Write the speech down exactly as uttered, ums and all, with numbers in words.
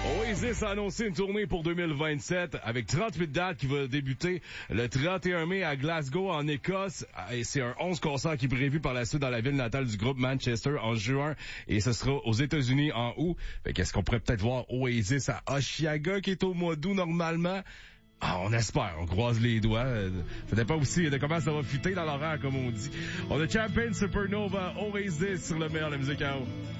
Oasis a annoncé une tournée pour deux mille vingt-sept avec trente-huit dates qui va débuter le trente et un mai à Glasgow en Écosse. Et c'est un onze concerts qui est prévu par la suite dans la ville natale du groupe Manchester en juin. Et ce sera aux États-Unis en août. Fait qu'est-ce qu'on pourrait peut-être voir Oasis à Oshiaga qui est au mois d'août normalement? Ah, on espère, on croise les doigts. Ça dépend aussi de comment ça va fuiter dans l'horaire, comme on dit. On a Champagne Supernova, Oasis sur le meilleur de la musique à eau.